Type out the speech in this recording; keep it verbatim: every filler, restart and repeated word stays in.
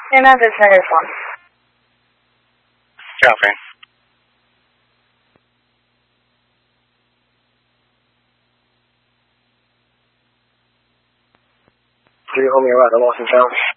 Name of the telephone. Copy. Three Romeo Right, the lost and found.